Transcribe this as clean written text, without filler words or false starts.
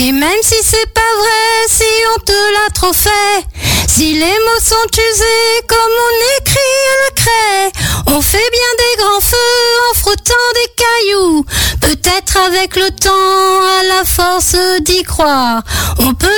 Et même si c'est pas vrai, si on te l'a trop fait, si les mots sont usés comme on écrit à la craie, on fait bien des grands feux en frottant des cailloux. Peut-être avec le temps, à la force d'y croire, on peut